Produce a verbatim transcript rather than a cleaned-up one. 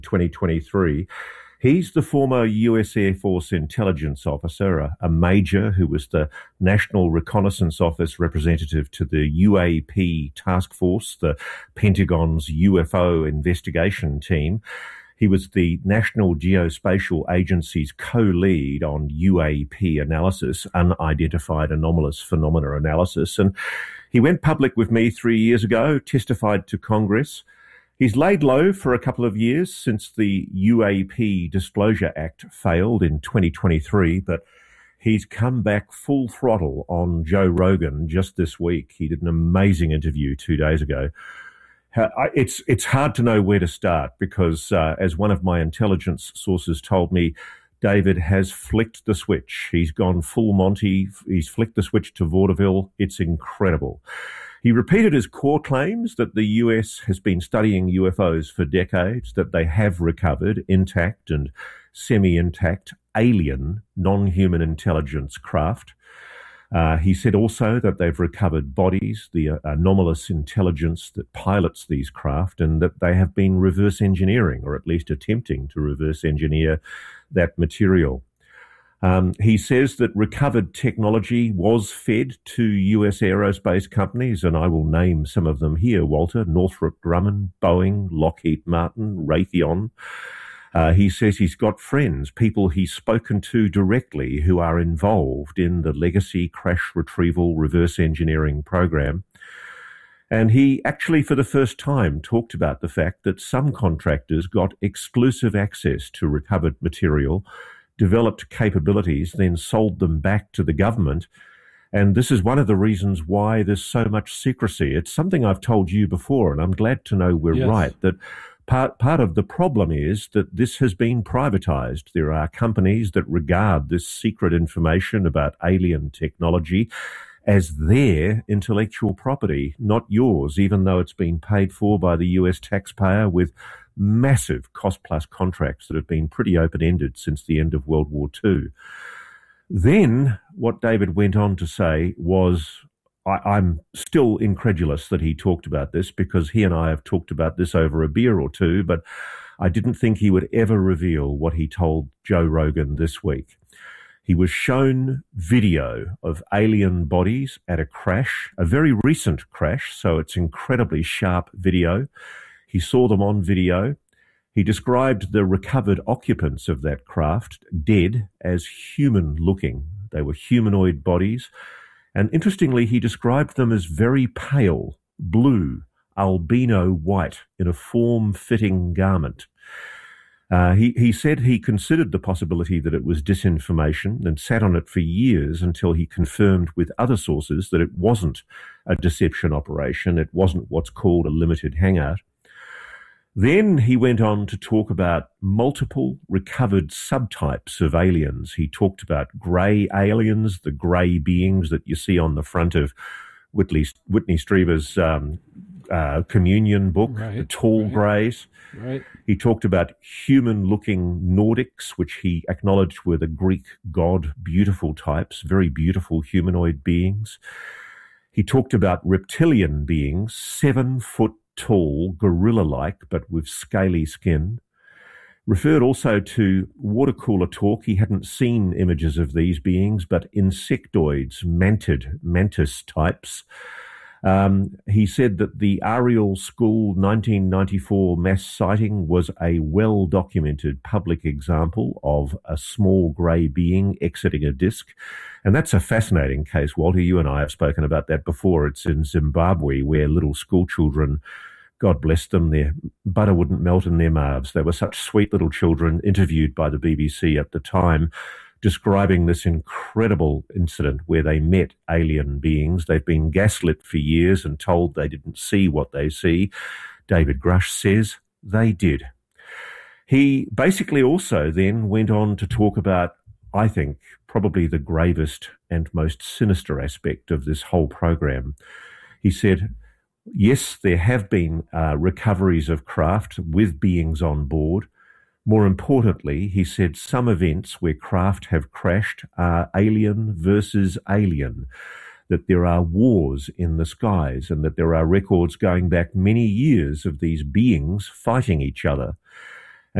twenty twenty-three. He's the former U S Air Force intelligence officer, a, a major who was the National Reconnaissance Office representative to the U A P task force, the Pentagon's U F O investigation team. He was the National Geospatial Agency's co-lead on U A P analysis, unidentified anomalous phenomena analysis. And he went public with me three years ago, testified to Congress. He's laid low for a couple of years since the U A P Disclosure Act failed in twenty twenty-three, but he's come back full throttle on Joe Rogan just this week. He did an amazing interview two days ago. It's it's hard to know where to start because, uh, as one of my intelligence sources told me, David has flicked the switch. He's gone full Monty. He's flicked the switch to vaudeville. It's incredible. He repeated his core claims that the U S has been studying U F Os for decades, that they have recovered intact and semi-intact alien non-human intelligence craft. Uh, he said also that they've recovered bodies, the uh, anomalous intelligence that pilots these craft, and that they have been reverse engineering, or at least attempting to reverse engineer that material. Um, he says that recovered technology was fed to U S aerospace companies, and I will name some of them here, Walter: Northrop Grumman, Boeing, Lockheed Martin, Raytheon. Uh, he says he's got friends, people he's spoken to directly who are involved in the legacy crash retrieval reverse engineering program. And he actually, for the first time, talked about the fact that some contractors got exclusive access to recovered material, developed capabilities, then sold them back to the government. And this is one of the reasons why there's so much secrecy. It's something I've told you before, and I'm glad to know we're yes. right, that Part, part of the problem is that this has been privatized. There are companies that regard this secret information about alien technology as their intellectual property, not yours, even though it's been paid for by the U S taxpayer with massive cost-plus contracts that have been pretty open-ended since the end of World War Two. Then what David went on to say was, I, I'm still incredulous that he talked about this because he and I have talked about this over a beer or two, but I didn't think he would ever reveal what he told Joe Rogan this week. He was shown video of alien bodies at a crash, a very recent crash, so it's incredibly sharp video. He saw them on video. He described the recovered occupants of that craft, dead, as human-looking. They were humanoid bodies. And interestingly, he described them as very pale, blue, albino white in a form-fitting garment. Uh, he, he said he considered the possibility that it was disinformation and sat on it for years until he confirmed with other sources that it wasn't a deception operation. It wasn't what's called a limited hangout. Then he went on to talk about multiple recovered subtypes of aliens. He talked about grey aliens, the grey beings that you see on the front of Whitley, Whitney Strieber's um, uh, communion book, right, the tall right, greys. Right. He talked about human-looking Nordics, which he acknowledged were the Greek god beautiful types, very beautiful humanoid beings. He talked about reptilian beings, seven-foot tall, gorilla-like, but with scaly skin. Referred also to water cooler talk. He hadn't seen images of these beings, but insectoids, mantid, mantis types. Um, he said that the Ariel School nineteen ninety-four mass sighting was a well-documented public example of a small grey being exiting a disk. And that's a fascinating case, Walter. You and I have spoken about that before. It's in Zimbabwe, where little school children, God bless them, their butter wouldn't melt in their mouths. They were such sweet little children, interviewed by the B B C at the time, describing this incredible incident where they met alien beings. They've been gaslit for years and told they didn't see what they see. David Grush says they did. He basically also then went on to talk about, I think, probably the gravest and most sinister aspect of this whole program. He said, yes, there have been uh, recoveries of craft with beings on board. More importantly, he said some events where craft have crashed are alien versus alien, that there are wars in the skies and that there are records going back many years of these beings fighting each other.